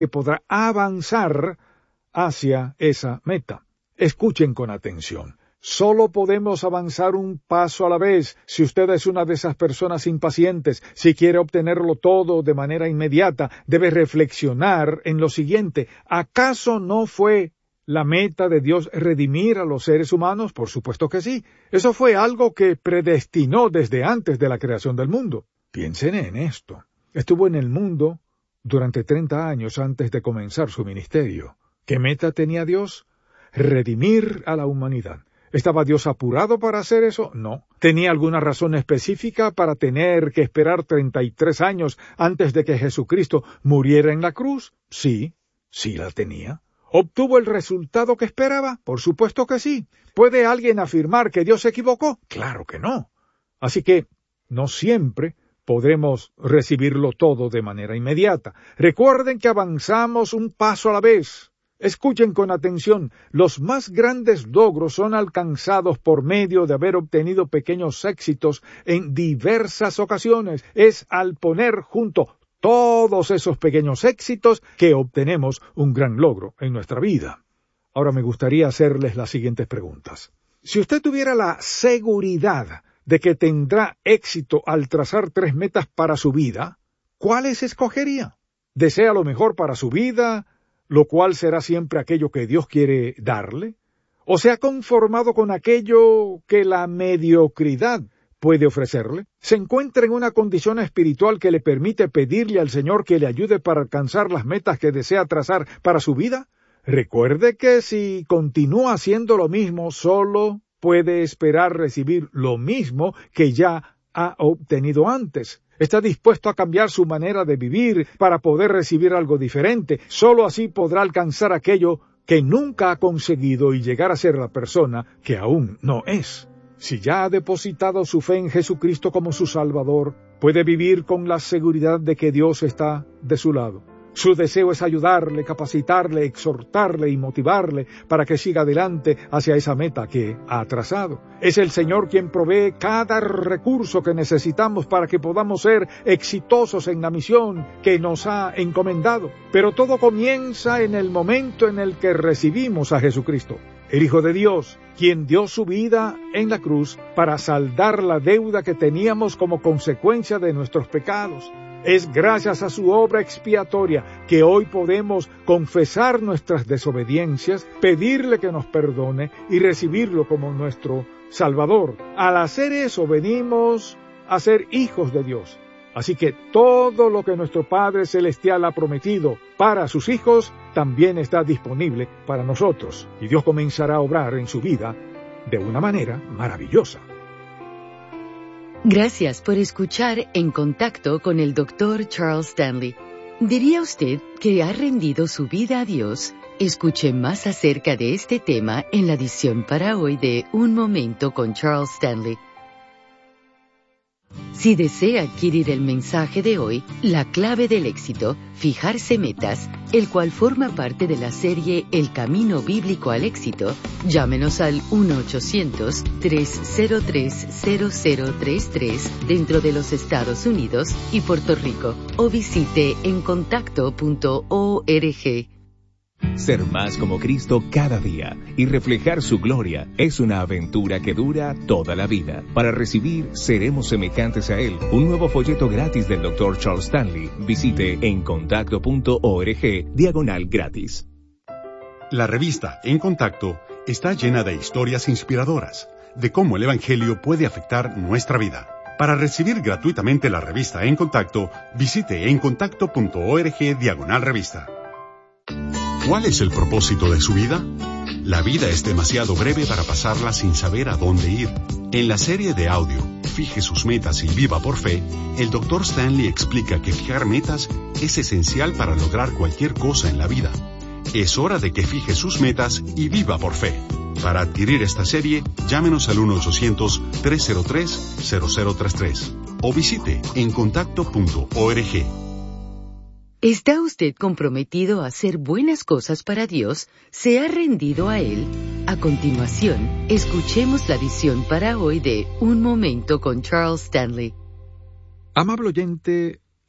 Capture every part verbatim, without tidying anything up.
que podrá avanzar hacia esa meta. Escuchen con atención. Solo podemos avanzar un paso a la vez. Si usted es una de esas personas impacientes, si quiere obtenerlo todo de manera inmediata, debe reflexionar en lo siguiente. ¿Acaso no fue la meta de Dios redimir a los seres humanos? Por supuesto que sí. Eso fue algo que predestinó desde antes de la creación del mundo. Piensen en esto. Estuvo en el mundo durante treinta años antes de comenzar su ministerio. ¿Qué meta tenía Dios? Redimir a la humanidad. ¿Estaba Dios apurado para hacer eso? No. ¿Tenía alguna razón específica para tener que esperar treinta y tres años antes de que Jesucristo muriera en la cruz? Sí, sí la tenía. ¿Obtuvo el resultado que esperaba? Por supuesto que sí. ¿Puede alguien afirmar que Dios se equivocó? Claro que no. Así que no siempre podremos recibirlo todo de manera inmediata. Recuerden que avanzamos un paso a la vez. Escuchen con atención, los más grandes logros son alcanzados por medio de haber obtenido pequeños éxitos en diversas ocasiones. Es al poner junto todos esos pequeños éxitos que obtenemos un gran logro en nuestra vida. Ahora me gustaría hacerles las siguientes preguntas. Si usted tuviera la seguridad de que tendrá éxito al trazar tres metas para su vida, ¿cuáles escogería? ¿Desea lo mejor para su vida, lo cual será siempre aquello que Dios quiere darle? ¿O se ha conformado con aquello que la mediocridad puede ofrecerle? ¿Se encuentra en una condición espiritual que le permite pedirle al Señor que le ayude para alcanzar las metas que desea trazar para su vida? Recuerde que si continúa haciendo lo mismo, solo puede esperar recibir lo mismo que ya ha obtenido antes. Está dispuesto a cambiar su manera de vivir para poder recibir algo diferente. Solo así podrá alcanzar aquello que nunca ha conseguido y llegar a ser la persona que aún no es. Si ya ha depositado su fe en Jesucristo como su Salvador, puede vivir con la seguridad de que Dios está de su lado. Su deseo es ayudarle, capacitarle, exhortarle y motivarle para que siga adelante hacia esa meta que ha trazado. Es el Señor quien provee cada recurso que necesitamos para que podamos ser exitosos en la misión que nos ha encomendado. Pero todo comienza en el momento en el que recibimos a Jesucristo, el Hijo de Dios, quien dio su vida en la cruz para saldar la deuda que teníamos como consecuencia de nuestros pecados. Es gracias a su obra expiatoria que hoy podemos confesar nuestras desobediencias, pedirle que nos perdone y recibirlo como nuestro Salvador. Al hacer eso venimos a ser hijos de Dios. Así que todo lo que nuestro Padre Celestial ha prometido para sus hijos también está disponible para nosotros. Y Dios comenzará a obrar en su vida de una manera maravillosa. Gracias por escuchar En Contacto con el doctor Charles Stanley. ¿Diría usted que ha rendido su vida a Dios? Escuche más acerca de este tema en la edición para hoy de Un Momento con Charles Stanley. Si desea adquirir el mensaje de hoy, La clave del éxito, fijarse metas, el cual forma parte de la serie El camino bíblico al éxito, llámenos al uno ochocientos, tres cero tres, cero cero tres tres dentro de los Estados Unidos y Puerto Rico o visite en contacto punto org. Ser más como Cristo cada día y reflejar su gloria es una aventura que dura toda la vida. Para recibir Seremos semejantes a Él, un nuevo folleto gratis del doctor Charles Stanley, visite en contacto punto org diagonal gratis. La revista En Contacto está llena de historias inspiradoras de cómo el Evangelio puede afectar nuestra vida. Para recibir gratuitamente la revista En Contacto, visite en contacto punto org diagonal revista. ¿Cuál es el propósito de su vida? La vida es demasiado breve para pasarla sin saber a dónde ir. En la serie de audio, Fije sus metas y viva por fe, el doctor Stanley explica que fijar metas es esencial para lograr cualquier cosa en la vida. Es hora de que fije sus metas y viva por fe. Para adquirir esta serie, llámenos al uno ochocientos, tres cero tres, cero cero tres tres o visite en contacto punto org. ¿Está usted comprometido a hacer buenas cosas para Dios? ¿Se ha rendido a Él? A continuación, escuchemos la edición para hoy de Un Momento con Charles Stanley. Amable oyente,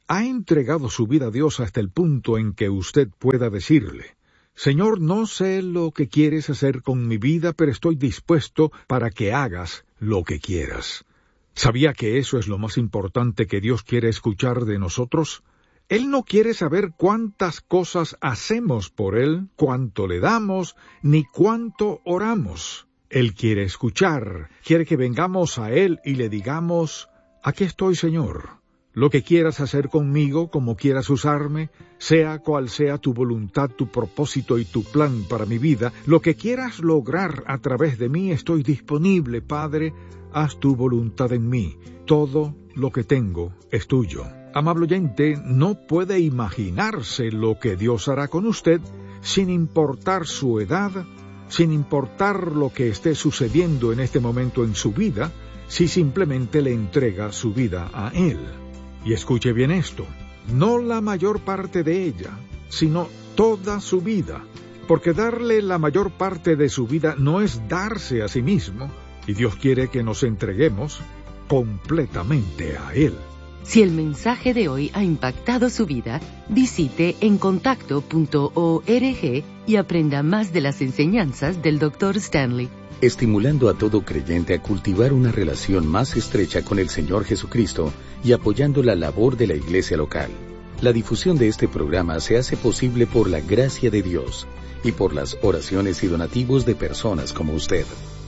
¿Ha entregado su vida a Dios hasta el punto en que usted pueda decirle: Señor, no sé lo que quieres hacer con mi vida, pero estoy dispuesto para que hagas lo que quieras? ¿Sabía que eso es lo más importante que Dios quiere escuchar de nosotros? Él no quiere saber cuántas cosas hacemos por Él, cuánto le damos, ni cuánto oramos. Él quiere escuchar, quiere que vengamos a Él y le digamos: aquí estoy, Señor. Lo que quieras hacer conmigo, como quieras usarme, sea cual sea tu voluntad, tu propósito y tu plan para mi vida, lo que quieras lograr a través de mí, estoy disponible, Padre. Haz tu voluntad en mí. Todo lo que tengo es tuyo. Amable oyente, no puede imaginarse lo que Dios hará con usted sin importar su edad, sin importar lo que esté sucediendo en este momento en su vida, si simplemente le entrega su vida a Él. Y escuche bien esto, no la mayor parte de ella, sino toda su vida, porque darle la mayor parte de su vida no es darse a sí mismo, y Dios quiere que nos entreguemos completamente a Él. Si el mensaje de hoy ha impactado su vida, visite encontacto punto org y aprenda más de las enseñanzas del doctor Stanley. Estimulando a todo creyente a cultivar una relación más estrecha con el Señor Jesucristo y apoyando la labor de la iglesia local. La difusión de este programa se hace posible por la gracia de Dios y por las oraciones y donativos de personas como usted.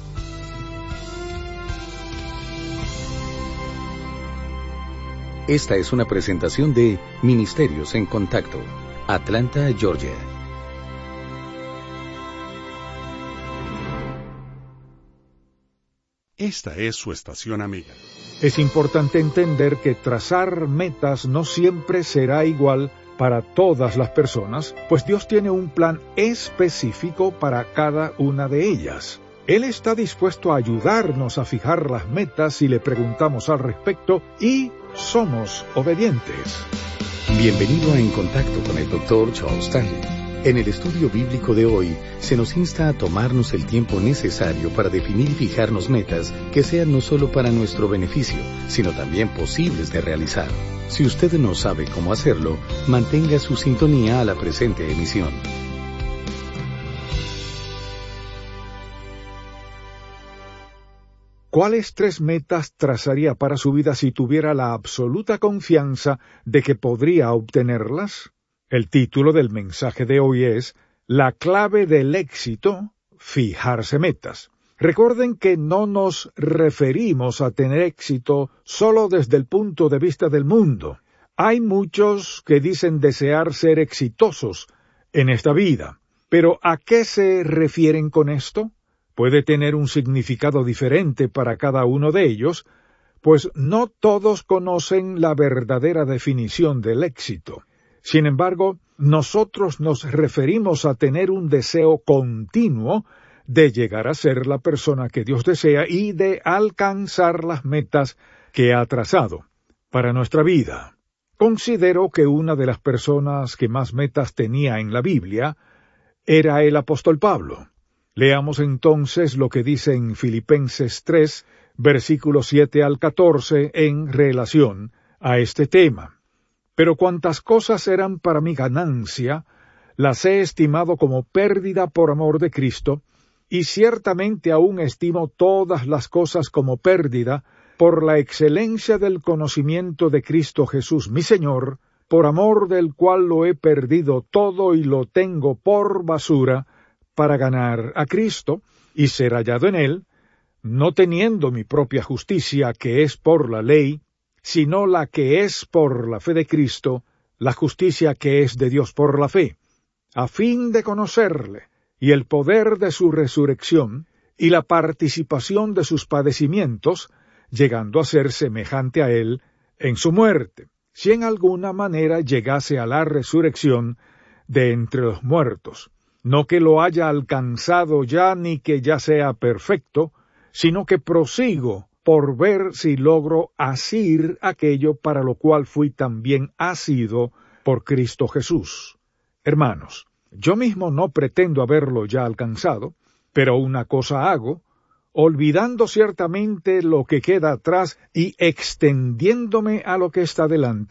Esta es una presentación de Ministerios en Contacto, Atlanta, Georgia. Esta es su estación amiga. Es importante entender que trazar metas no siempre será igual para todas las personas, pues Dios tiene un plan específico para cada una de ellas. Él está dispuesto a ayudarnos a fijar las metas si le preguntamos al respecto y somos obedientes. Bienvenido a En Contacto con el doctor Charles Stanley. En el estudio bíblico de hoy, se nos insta a tomarnos el tiempo necesario para definir y fijarnos metas que sean no solo para nuestro beneficio, sino también posibles de realizar. Si usted no sabe cómo hacerlo, mantenga su sintonía a la presente emisión. ¿Cuáles tres metas trazaría para su vida si tuviera la absoluta confianza de que podría obtenerlas? El título del mensaje de hoy es La clave del éxito, fijarse metas. Recuerden que no nos referimos a tener éxito solo desde el punto de vista del mundo. Hay muchos que dicen desear ser exitosos en esta vida. Pero ¿a qué se refieren con esto? Puede tener un significado diferente para cada uno de ellos, pues no todos conocen la verdadera definición del éxito. Sin embargo, nosotros nos referimos a tener un deseo continuo de llegar a ser la persona que Dios desea y de alcanzar las metas que ha trazado para nuestra vida. Considero que una de las personas que más metas tenía en la Biblia era el apóstol Pablo. Leamos entonces lo que dice en Filipenses tres, versículos siete al catorce, en relación a este tema. Pero cuantas cosas eran para mi ganancia, las he estimado como pérdida por amor de Cristo, y ciertamente aún estimo todas las cosas como pérdida por la excelencia del conocimiento de Cristo Jesús mi Señor, por amor del cual lo he perdido todo y lo tengo por basura, para ganar a Cristo y ser hallado en Él, no teniendo mi propia justicia que es por la ley, sino la que es por la fe de Cristo, la justicia que es de Dios por la fe, a fin de conocerle, y el poder de su resurrección, y la participación de sus padecimientos, llegando a ser semejante a él en su muerte, si en alguna manera llegase a la resurrección de entre los muertos, no que lo haya alcanzado ya ni que ya sea perfecto, sino que prosigo por ver si logro asir aquello para lo cual fui también asido por Cristo Jesús. Hermanos, yo mismo no pretendo haberlo ya alcanzado, pero una cosa hago, olvidando ciertamente lo que queda atrás y extendiéndome a lo que está delante,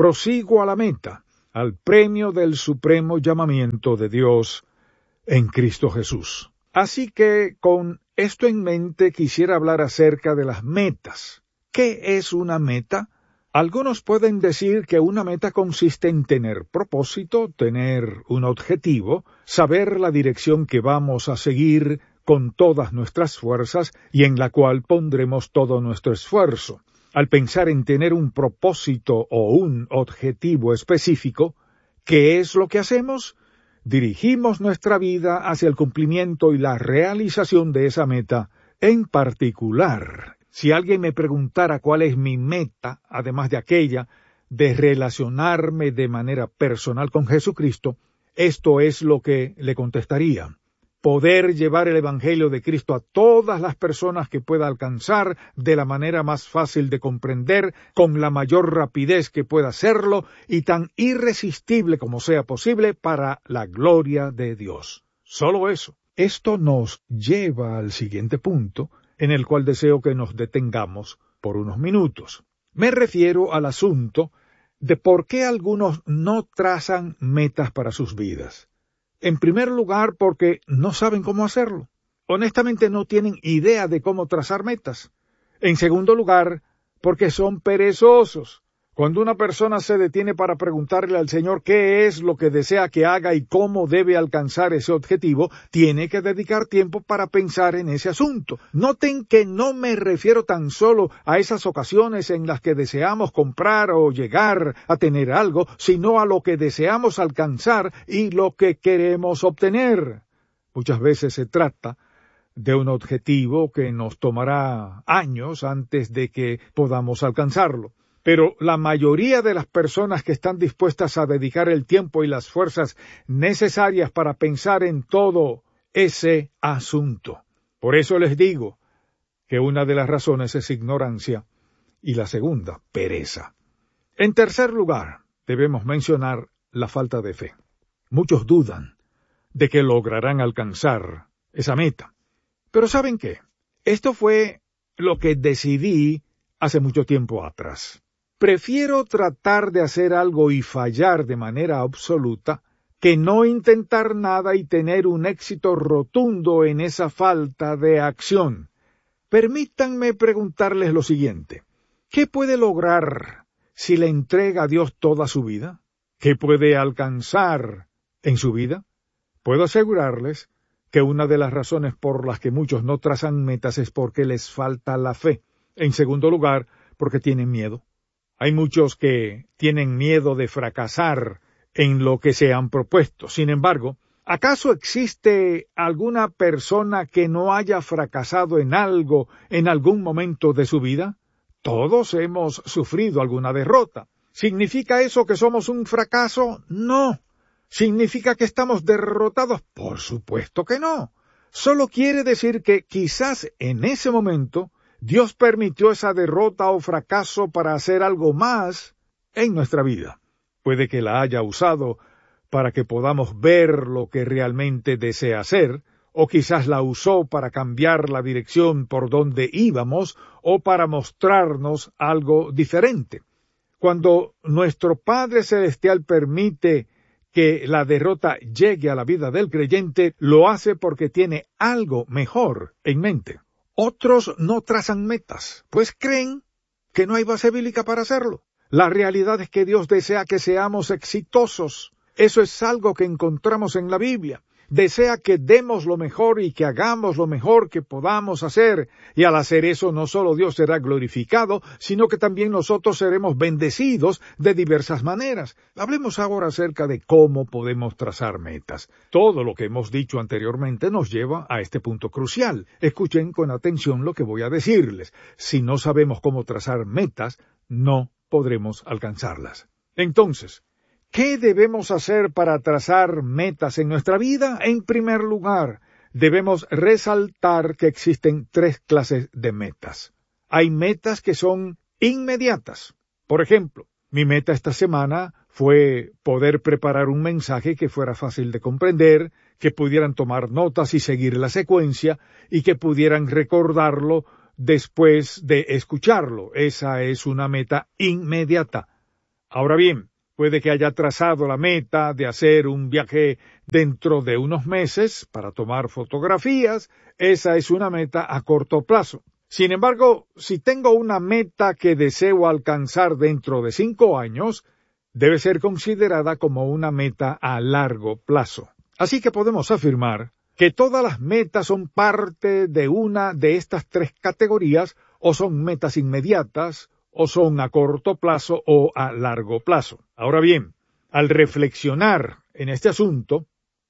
prosigo a la meta, al premio del supremo llamamiento de Dios en Cristo Jesús. Así que, con esto en mente, quisiera hablar acerca de las metas. ¿Qué es una meta? Algunos pueden decir que una meta consiste en tener propósito, tener un objetivo, saber la dirección que vamos a seguir con todas nuestras fuerzas y en la cual pondremos todo nuestro esfuerzo. Al pensar en tener un propósito o un objetivo específico, ¿qué es lo que hacemos? Dirigimos nuestra vida hacia el cumplimiento y la realización de esa meta en particular. Si alguien me preguntara cuál es mi meta, además de aquella de relacionarme de manera personal con Jesucristo, esto es lo que le contestaría: poder llevar el Evangelio de Cristo a todas las personas que pueda alcanzar de la manera más fácil de comprender, con la mayor rapidez que pueda hacerlo y tan irresistible como sea posible para la gloria de Dios. Solo eso. Esto nos lleva al siguiente punto, en el cual deseo que nos detengamos por unos minutos. Me refiero al asunto de por qué algunos no trazan metas para sus vidas. En primer lugar, porque no saben cómo hacerlo. Honestamente no tienen idea de cómo trazar metas. En segundo lugar, porque son perezosos. Cuando una persona se detiene para preguntarle al Señor qué es lo que desea que haga y cómo debe alcanzar ese objetivo, tiene que dedicar tiempo para pensar en ese asunto. Noten que no me refiero tan solo a esas ocasiones en las que deseamos comprar o llegar a tener algo, sino a lo que deseamos alcanzar y lo que queremos obtener. Muchas veces se trata de un objetivo que nos tomará años antes de que podamos alcanzarlo. Pero la mayoría de las personas que están dispuestas a dedicar el tiempo y las fuerzas necesarias para pensar en todo ese asunto. Por eso les digo que una de las razones es ignorancia y la segunda, pereza. En tercer lugar, debemos mencionar la falta de fe. Muchos dudan de que lograrán alcanzar esa meta. Pero ¿saben qué? Esto fue lo que decidí hace mucho tiempo atrás. Prefiero tratar de hacer algo y fallar de manera absoluta que no intentar nada y tener un éxito rotundo en esa falta de acción. Permítanme preguntarles lo siguiente. ¿Qué puede lograr si le entrega a Dios toda su vida? ¿Qué puede alcanzar en su vida? Puedo asegurarles que una de las razones por las que muchos no trazan metas es porque les falta la fe. En segundo lugar, porque tienen miedo. Hay muchos que tienen miedo de fracasar en lo que se han propuesto. Sin embargo, ¿acaso existe alguna persona que no haya fracasado en algo en algún momento de su vida? Todos hemos sufrido alguna derrota. ¿Significa eso que somos un fracaso? No. ¿Significa que estamos derrotados? Por supuesto que no. Solo quiere decir que quizás en ese momento Dios permitió esa derrota o fracaso para hacer algo más en nuestra vida. Puede que la haya usado para que podamos ver lo que realmente desea hacer, o quizás la usó para cambiar la dirección por donde íbamos, o para mostrarnos algo diferente. Cuando nuestro Padre Celestial permite que la derrota llegue a la vida del creyente, lo hace porque tiene algo mejor en mente. Otros no trazan metas, pues creen que no hay base bíblica para hacerlo. La realidad es que Dios desea que seamos exitosos. Eso es algo que encontramos en la Biblia. Desea que demos lo mejor y que hagamos lo mejor que podamos hacer. Y al hacer eso, no solo Dios será glorificado, sino que también nosotros seremos bendecidos de diversas maneras. Hablemos ahora acerca de cómo podemos trazar metas. Todo lo que hemos dicho anteriormente nos lleva a este punto crucial. Escuchen con atención lo que voy a decirles. Si no sabemos cómo trazar metas, no podremos alcanzarlas. Entonces, ¿qué debemos hacer para trazar metas en nuestra vida? En primer lugar, debemos resaltar que existen tres clases de metas. Hay metas que son inmediatas. Por ejemplo, mi meta esta semana fue poder preparar un mensaje que fuera fácil de comprender, que pudieran tomar notas y seguir la secuencia, y que pudieran recordarlo después de escucharlo. Esa es una meta inmediata. Ahora bien, puede que haya trazado la meta de hacer un viaje dentro de unos meses para tomar fotografías. Esa es una meta a corto plazo. Sin embargo, si tengo una meta que deseo alcanzar dentro de cinco años, debe ser considerada como una meta a largo plazo. Así que podemos afirmar que todas las metas son parte de una de estas tres categorías, o son metas inmediatas, o son a corto plazo o a largo plazo. Ahora bien, al reflexionar en este asunto,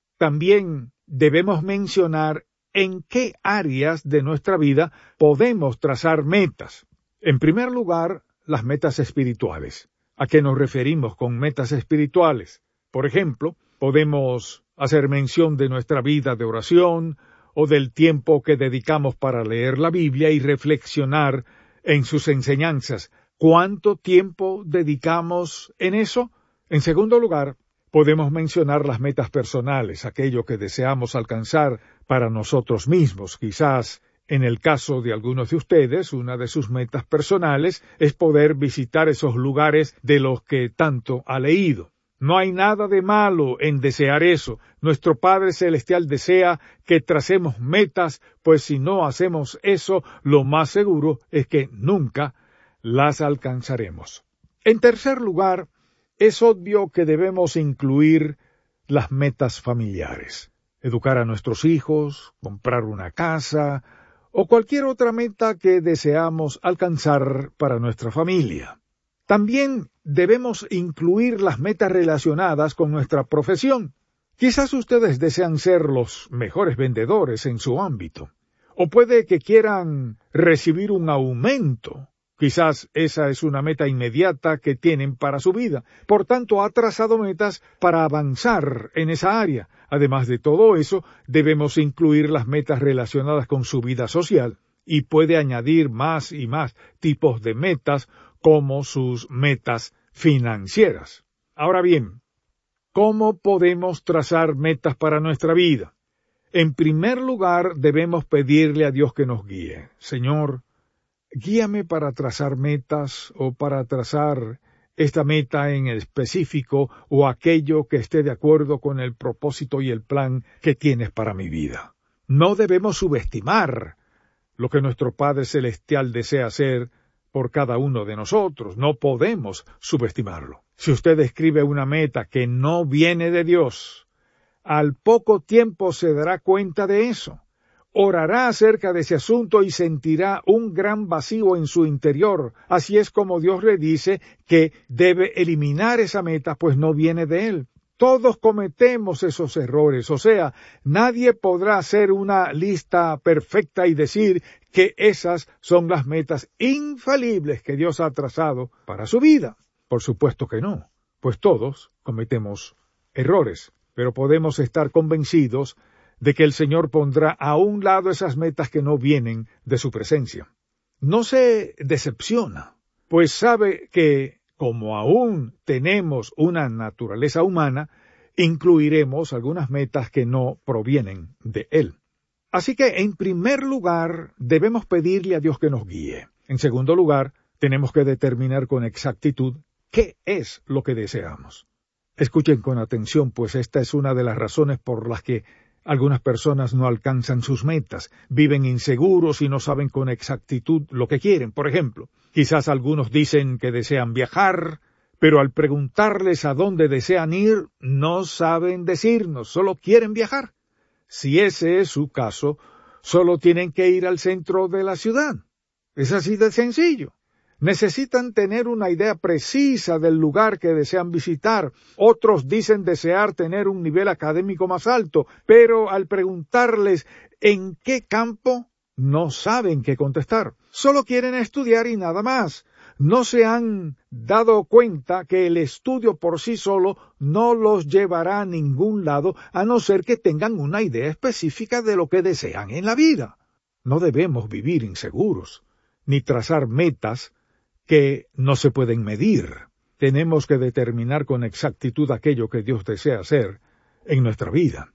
también debemos mencionar en qué áreas de nuestra vida podemos trazar metas. En primer lugar, las metas espirituales. ¿A qué nos referimos con metas espirituales? Por ejemplo, podemos hacer mención de nuestra vida de oración o del tiempo que dedicamos para leer la Biblia y reflexionar en sus enseñanzas. ¿Cuánto tiempo dedicamos en eso? En segundo lugar, podemos mencionar las metas personales, aquello que deseamos alcanzar para nosotros mismos. Quizás, en el caso de algunos de ustedes, una de sus metas personales es poder visitar esos lugares de los que tanto ha leído. No hay nada de malo en desear eso. Nuestro Padre Celestial desea que tracemos metas, pues si no hacemos eso, lo más seguro es que nunca las alcanzaremos. En tercer lugar, es obvio que debemos incluir las metas familiares. Educar a nuestros hijos, comprar una casa, o cualquier otra meta que deseamos alcanzar para nuestra familia. También debemos incluir las metas relacionadas con nuestra profesión. Quizás ustedes desean ser los mejores vendedores en su ámbito, o puede que quieran recibir un aumento. Quizás esa es una meta inmediata que tienen para su vida. Por tanto, ha trazado metas para avanzar en esa área. Además de todo eso, debemos incluir las metas relacionadas con su vida social, y puede añadir más y más tipos de metas, como sus metas financieras. Ahora bien, ¿cómo podemos trazar metas para nuestra vida? En primer lugar, debemos pedirle a Dios que nos guíe. Señor, guíame para trazar metas o para trazar esta meta en específico o aquello que esté de acuerdo con el propósito y el plan que tienes para mi vida. No debemos subestimar lo que nuestro Padre Celestial desea hacer por cada uno de nosotros. No podemos subestimarlo. Si usted escribe una meta que no viene de Dios, al poco tiempo se dará cuenta de eso. Orará acerca de ese asunto y sentirá un gran vacío en su interior. Así es como Dios le dice que debe eliminar esa meta, pues no viene de Él. Todos cometemos esos errores, o sea, nadie podrá hacer una lista perfecta y decir que esas son las metas infalibles que Dios ha trazado para su vida. Por supuesto que no, pues todos cometemos errores, pero podemos estar convencidos de que el Señor pondrá a un lado esas metas que no vienen de su presencia. No se decepciona, pues sabe que como aún tenemos una naturaleza humana, incluiremos algunas metas que no provienen de Él. Así que, en primer lugar, debemos pedirle a Dios que nos guíe. En segundo lugar, tenemos que determinar con exactitud qué es lo que deseamos. Escuchen con atención, pues esta es una de las razones por las que algunas personas no alcanzan sus metas, viven inseguros y no saben con exactitud lo que quieren. Por ejemplo, quizás algunos dicen que desean viajar, pero al preguntarles a dónde desean ir, no saben decirnos, solo quieren viajar. Si ese es su caso, solo tienen que ir al centro de la ciudad. Es así de sencillo. Necesitan tener una idea precisa del lugar que desean visitar. Otros dicen desear tener un nivel académico más alto, pero al preguntarles en qué campo, no saben qué contestar. Solo quieren estudiar y nada más. No se han dado cuenta que el estudio por sí solo no los llevará a ningún lado, a no ser que tengan una idea específica de lo que desean en la vida. No debemos vivir inseguros, ni trazar metas que no se pueden medir. Tenemos que determinar con exactitud aquello que Dios desea hacer en nuestra vida.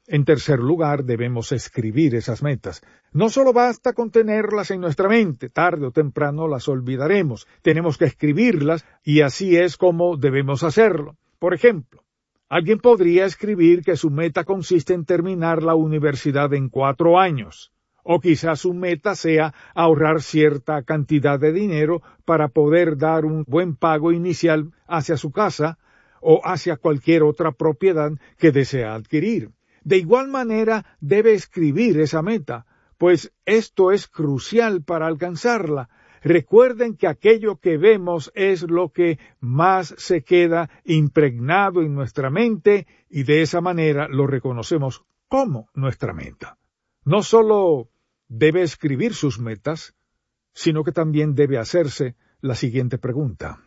En tercer lugar, debemos escribir esas metas. No solo basta con tenerlas en nuestra mente, tarde o temprano las olvidaremos. Tenemos que escribirlas y así es como debemos hacerlo. Por ejemplo, alguien podría escribir que su meta consiste en terminar la universidad en cuatro años. O quizás su meta sea ahorrar cierta cantidad de dinero para poder dar un buen pago inicial hacia su casa o hacia cualquier otra propiedad que desea adquirir. De igual manera, debe escribir esa meta, pues esto es crucial para alcanzarla. Recuerden que aquello que vemos es lo que más se queda impregnado en nuestra mente y de esa manera lo reconocemos como nuestra meta. No solo debe escribir sus metas, sino que también debe hacerse la siguiente pregunta.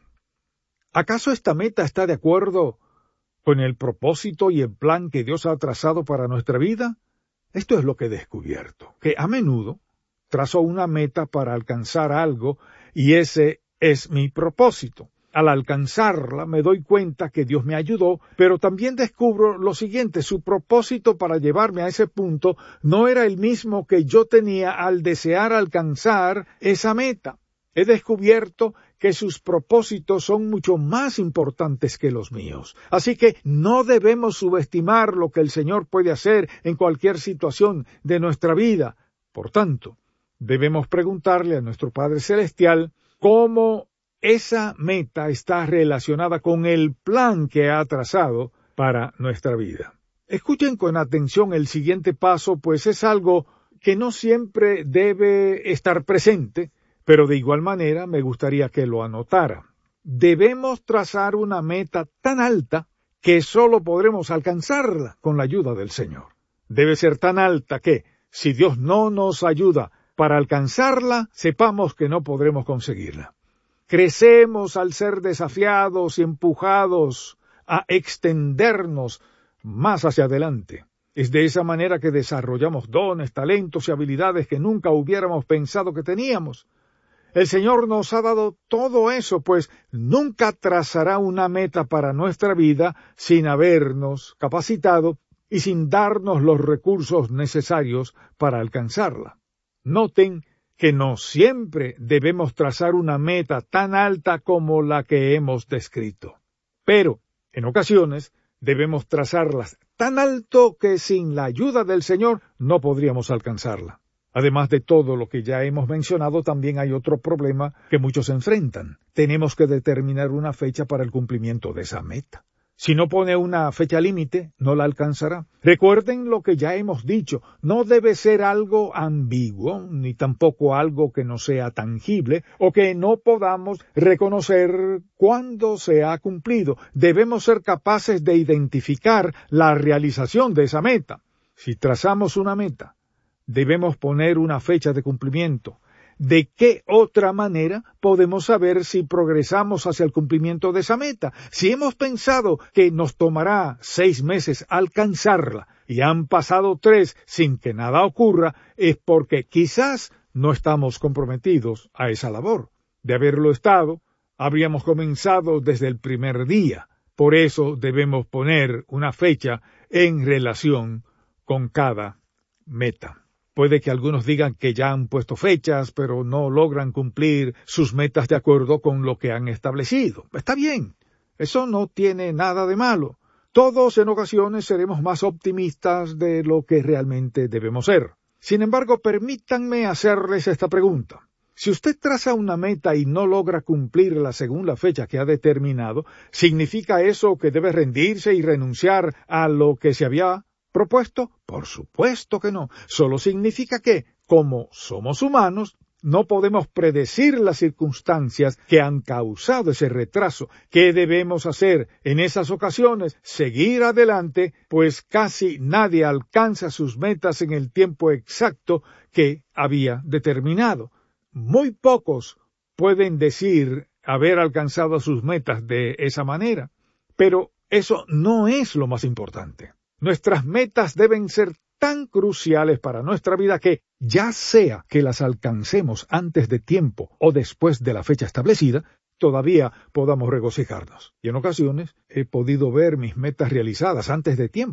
¿Acaso esta meta está de acuerdo con el propósito y el plan que Dios ha trazado para nuestra vida? Esto es lo que he descubierto, que a menudo trazo una meta para alcanzar algo y ese es mi propósito. Al alcanzarla me doy cuenta que Dios me ayudó, pero también descubro lo siguiente: su propósito para llevarme a ese punto no era el mismo que yo tenía al desear alcanzar esa meta. He descubierto que sus propósitos son mucho más importantes que los míos. Así que no debemos subestimar lo que el Señor puede hacer en cualquier situación de nuestra vida. Por tanto, debemos preguntarle a nuestro Padre Celestial cómo esa meta está relacionada con el plan que ha trazado para nuestra vida. Escuchen con atención el siguiente paso, pues es algo que no siempre debe estar presente, pero de igual manera me gustaría que lo anotara. Debemos trazar una meta tan alta que solo podremos alcanzarla con la ayuda del Señor. Debe ser tan alta que, si Dios no nos ayuda para alcanzarla, sepamos que no podremos conseguirla. Crecemos al ser desafiados y empujados a extendernos más hacia adelante. Es de esa manera que desarrollamos dones, talentos y habilidades que nunca hubiéramos pensado que teníamos. El Señor nos ha dado todo eso, pues nunca trazará una meta para nuestra vida sin habernos capacitado y sin darnos los recursos necesarios para alcanzarla. Noten que no siempre debemos trazar una meta tan alta como la que hemos descrito. Pero, en ocasiones, debemos trazarlas tan alto que sin la ayuda del Señor no podríamos alcanzarla. Además de todo lo que ya hemos mencionado, también hay otro problema que muchos enfrentan. Tenemos que determinar una fecha para el cumplimiento de esa meta. Si no pone una fecha límite, no la alcanzará. Recuerden lo que ya hemos dicho, no debe ser algo ambiguo, ni tampoco algo que no sea tangible, o que no podamos reconocer cuándo se ha cumplido. Debemos ser capaces de identificar la realización de esa meta. Si trazamos una meta, debemos poner una fecha de cumplimiento. ¿De qué otra manera podemos saber si progresamos hacia el cumplimiento de esa meta? Si hemos pensado que nos tomará seis meses alcanzarla y han pasado tres sin que nada ocurra, es porque quizás no estamos comprometidos a esa labor. De haberlo estado, habríamos comenzado desde el primer día. Por eso debemos poner una fecha en relación con cada meta. Puede que algunos digan que ya han puesto fechas, pero no logran cumplir sus metas de acuerdo con lo que han establecido. Está bien, eso no tiene nada de malo. Todos en ocasiones seremos más optimistas de lo que realmente debemos ser. Sin embargo, permítanme hacerles esta pregunta. Si usted traza una meta y no logra cumplirla según la fecha que ha determinado, ¿significa eso que debe rendirse y renunciar a lo que se había propuesto? Por supuesto que no. Solo significa que, como somos humanos, no podemos predecir las circunstancias que han causado ese retraso. ¿Qué debemos hacer en esas ocasiones? Seguir adelante, pues casi nadie alcanza sus metas en el tiempo exacto que había determinado. Muy pocos pueden decir haber alcanzado sus metas de esa manera, pero eso no es lo más importante. Nuestras metas deben ser tan cruciales para nuestra vida que, ya sea que las alcancemos antes de tiempo o después de la fecha establecida, todavía podamos regocijarnos. Y en ocasiones he podido ver mis metas realizadas antes de tiempo.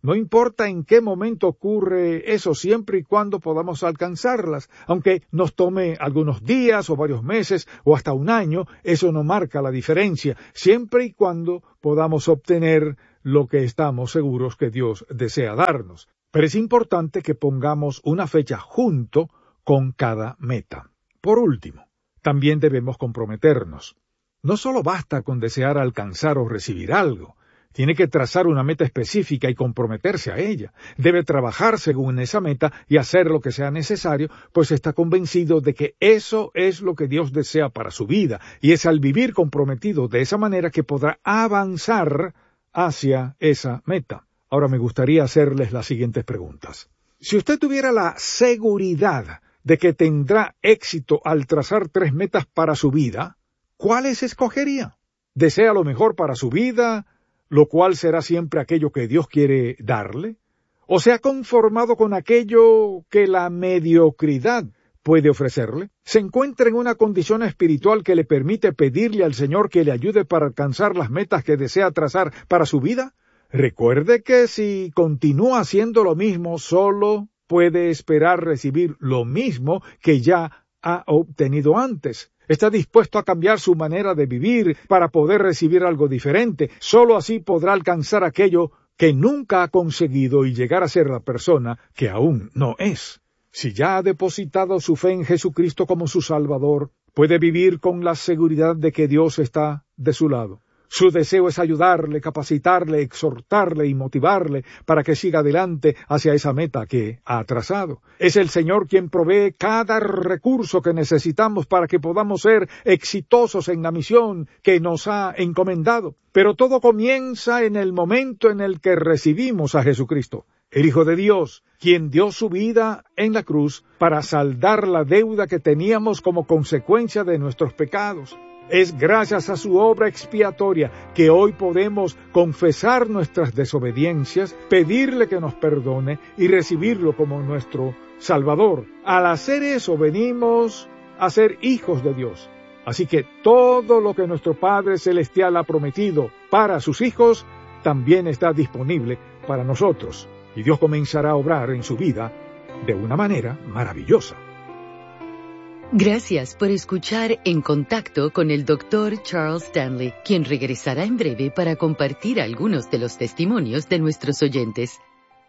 No importa en qué momento ocurre eso, siempre y cuando podamos alcanzarlas. Aunque nos tome algunos días o varios meses o hasta un año, eso no marca la diferencia, siempre y cuando podamos obtener lo que estamos seguros que Dios desea darnos. Pero es importante que pongamos una fecha junto con cada meta. Por último, también debemos comprometernos. No solo basta con desear alcanzar o recibir algo. Tiene que trazar una meta específica y comprometerse a ella. Debe trabajar según esa meta y hacer lo que sea necesario, pues está convencido de que eso es lo que Dios desea para su vida, y es al vivir comprometido de esa manera que podrá avanzar hacia esa meta. Ahora me gustaría hacerles las siguientes preguntas. Si usted tuviera la seguridad de que tendrá éxito al trazar tres metas para su vida, ¿cuáles escogería? ¿Desea lo mejor para su vida, lo cual será siempre aquello que Dios quiere darle? ¿O se ha conformado con aquello que la mediocridad puede ofrecerle? ¿Se encuentra en una condición espiritual que le permite pedirle al Señor que le ayude para alcanzar las metas que desea trazar para su vida? Recuerde que si continúa haciendo lo mismo, solo puede esperar recibir lo mismo que ya ha obtenido antes. Está dispuesto a cambiar su manera de vivir para poder recibir algo diferente. Solo así podrá alcanzar aquello que nunca ha conseguido y llegar a ser la persona que aún no es. Si ya ha depositado su fe en Jesucristo como su Salvador, puede vivir con la seguridad de que Dios está de su lado. Su deseo es ayudarle, capacitarle, exhortarle y motivarle para que siga adelante hacia esa meta que ha trazado. Es el Señor quien provee cada recurso que necesitamos para que podamos ser exitosos en la misión que nos ha encomendado. Pero todo comienza en el momento en el que recibimos a Jesucristo, el Hijo de Dios, quien dio su vida en la cruz para saldar la deuda que teníamos como consecuencia de nuestros pecados. Es gracias a su obra expiatoria que hoy podemos confesar nuestras desobediencias, pedirle que nos perdone y recibirlo como nuestro Salvador. Al hacer eso venimos a ser hijos de Dios. Así que todo lo que nuestro Padre Celestial ha prometido para sus hijos también está disponible para nosotros. Y Dios comenzará a obrar en su vida de una manera maravillosa. Gracias por escuchar En Contacto con el doctor Charles Stanley, quien regresará en breve para compartir algunos de los testimonios de nuestros oyentes.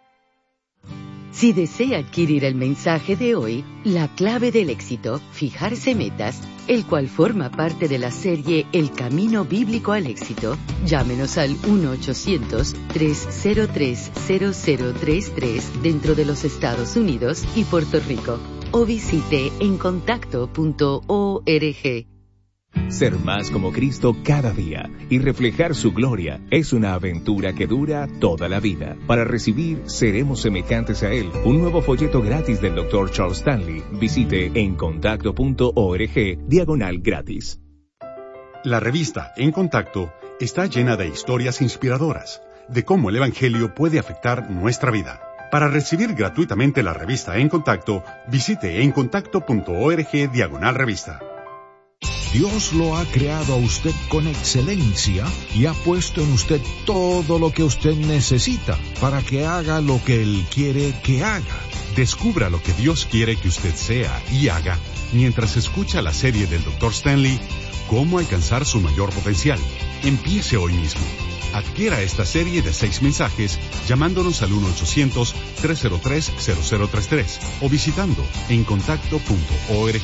Si desea adquirir el mensaje de hoy, La clave del éxito, fijarse metas, el cual forma parte de la serie El camino bíblico al éxito, llámenos al uno ochocientos, tres cero tres, cero cero tres tres dentro de los Estados Unidos y Puerto Rico, o visite en contacto punto org. Ser más como Cristo cada día y reflejar su gloria es una aventura que dura toda la vida. Para recibir Seremos semejantes a Él, un nuevo folleto gratis del doctor Charles Stanley, visite en contacto punto org diagonal gratis. La revista En Contacto está llena de historias inspiradoras de cómo el Evangelio puede afectar nuestra vida. Para recibir gratuitamente la revista En Contacto, visite en contacto punto org diagonal revista. Dios lo ha creado a usted con excelencia y ha puesto en usted todo lo que usted necesita para que haga lo que Él quiere que haga. Descubra lo que Dios quiere que usted sea y haga mientras escucha la serie del doctor Stanley, Cómo alcanzar su mayor potencial. Empiece hoy mismo. Adquiera esta serie de seis mensajes llamándonos al uno ochocientos, tres cero tres, cero cero tres tres o visitando en contacto punto org.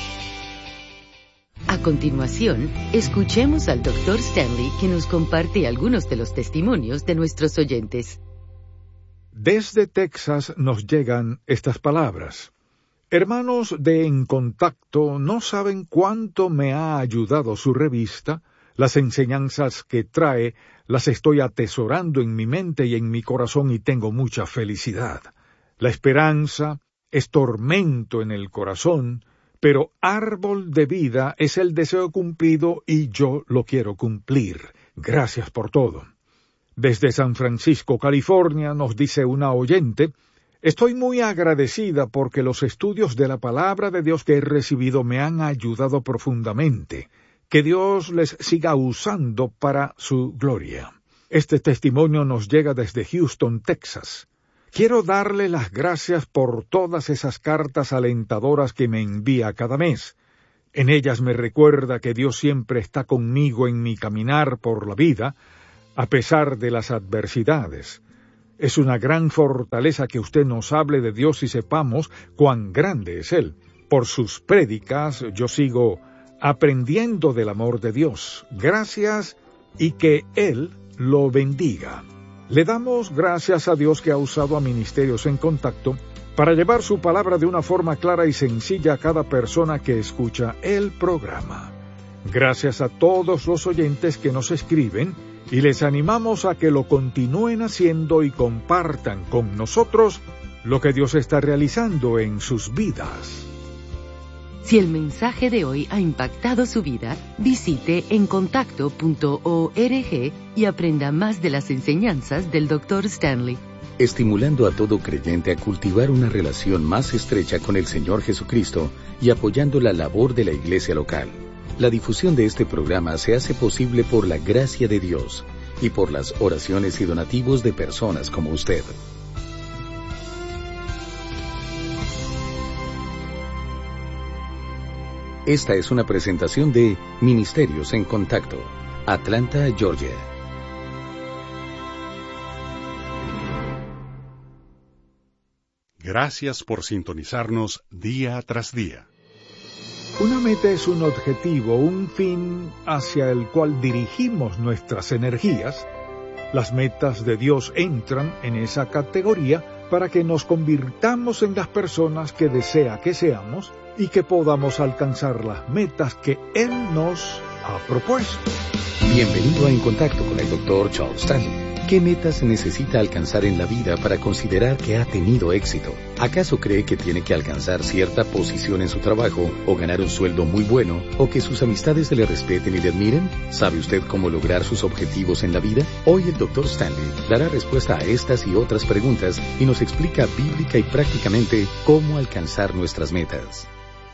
A continuación, escuchemos al doctor Stanley, que nos comparte algunos de los testimonios de nuestros oyentes. Desde Texas nos llegan estas palabras. Hermanos de En Contacto, no saben cuánto me ha ayudado su revista. Las enseñanzas que trae las estoy atesorando en mi mente y en mi corazón y tengo mucha felicidad. La esperanza es tormento en el corazón, pero árbol de vida es el deseo cumplido y yo lo quiero cumplir. Gracias por todo. Desde San Francisco, California, nos dice una oyente, estoy muy agradecida porque los estudios de la palabra de Dios que he recibido me han ayudado profundamente. Que Dios les siga usando para su gloria. Este testimonio nos llega desde Houston, Texas. Quiero darle las gracias por todas esas cartas alentadoras que me envía cada mes. En ellas me recuerda que Dios siempre está conmigo en mi caminar por la vida, a pesar de las adversidades. Es una gran fortaleza que usted nos hable de Dios y sepamos cuán grande es Él. Por sus prédicas yo sigo aprendiendo del amor de Dios. Gracias y que Él lo bendiga. Le damos gracias a Dios que ha usado a Ministerios en Contacto para llevar su palabra de una forma clara y sencilla a cada persona que escucha el programa. Gracias a todos los oyentes que nos escriben y les animamos a que lo continúen haciendo y compartan con nosotros lo que Dios está realizando en sus vidas. Si el mensaje de hoy ha impactado su vida, visite encontacto punto org y aprenda más de las enseñanzas del doctor Stanley. Estimulando a todo creyente a cultivar una relación más estrecha con el Señor Jesucristo y apoyando la labor de la iglesia local. La difusión de este programa se hace posible por la gracia de Dios y por las oraciones y donativos de personas como usted. Esta es una presentación de Ministerios en Contacto, Atlanta, Georgia. Gracias por sintonizarnos día tras día. Una meta es un objetivo, un fin hacia el cual dirigimos nuestras energías. Las metas de Dios entran en esa categoría para que nos convirtamos en las personas que desea que seamos y que podamos alcanzar las metas que Él nos ha propuesto. Bienvenido a En Contacto con el doctor Charles Stanley. ¿Qué metas necesita alcanzar en la vida para considerar que ha tenido éxito? ¿Acaso cree que tiene que alcanzar cierta posición en su trabajo, o ganar un sueldo muy bueno, o que sus amistades le respeten y le admiren? ¿Sabe usted cómo lograr sus objetivos en la vida? Hoy el doctor Stanley dará respuesta a estas y otras preguntas y nos explica bíblica y prácticamente cómo alcanzar nuestras metas.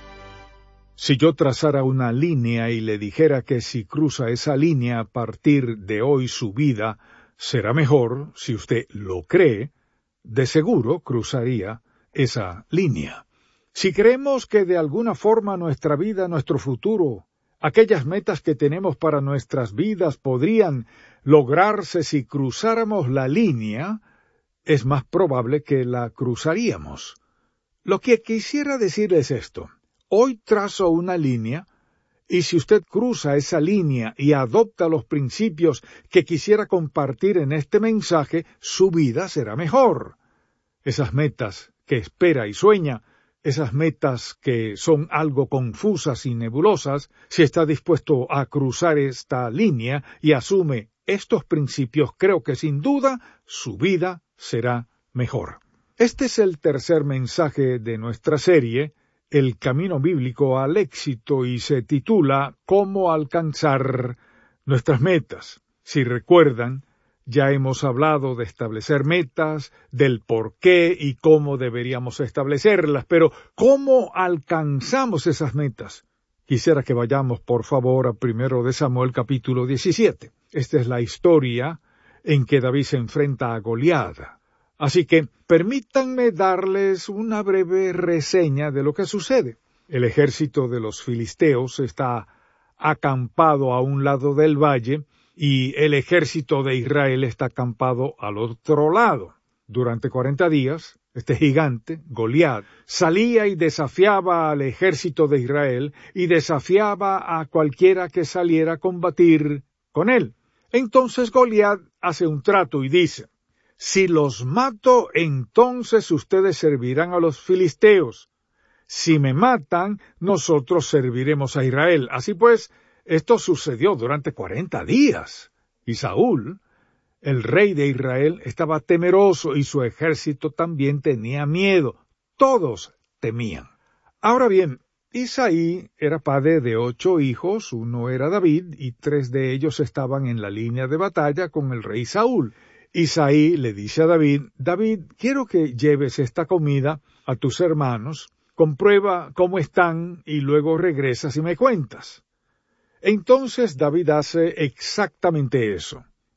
Si yo trazara una línea y le dijera que si cruza esa línea a partir de hoy su vida será mejor, si usted lo cree, de seguro cruzaría esa línea. Si creemos que de alguna forma nuestra vida, nuestro futuro, aquellas metas que tenemos para nuestras vidas podrían lograrse si cruzáramos la línea, es más probable que la cruzaríamos. Lo que quisiera decir es esto. Hoy trazo una línea, y si usted cruza esa línea y adopta los principios que quisiera compartir en este mensaje, su vida será mejor. Esas metas que espera y sueña, esas metas que son algo confusas y nebulosas, si está dispuesto a cruzar esta línea y asume estos principios, creo que sin duda su vida será mejor. Este es el tercer mensaje de nuestra serie, El camino bíblico al éxito, y se titula ¿Cómo alcanzar nuestras metas? Si recuerdan, ya hemos hablado de establecer metas, del por qué y cómo deberíamos establecerlas, pero ¿cómo alcanzamos esas metas? Quisiera que vayamos, por favor, a primero de Samuel capítulo diecisiete. Esta es la historia en que David se enfrenta a Goliat. Así que permítanme darles una breve reseña de lo que sucede. El ejército de los filisteos está acampado a un lado del valle y el ejército de Israel está acampado al otro lado. Durante cuarenta días, este gigante, Goliat, salía y desafiaba al ejército de Israel y desafiaba a cualquiera que saliera a combatir con él. Entonces Goliat hace un trato y dice: si los mato, entonces ustedes servirán a los filisteos. Si me matan, nosotros serviremos a Israel. Así pues, esto sucedió durante cuarenta días. Y Saúl, el rey de Israel, estaba temeroso y su ejército también tenía miedo. Todos temían. Ahora bien, Isaí era padre de ocho hijos, uno era David, y tres de ellos estaban en la línea de batalla con el rey Saúl. Isaí le dice a David: David, quiero que lleves esta comida a tus hermanos, comprueba cómo están y luego regresas y me cuentas. Entonces David hace exactamente eso.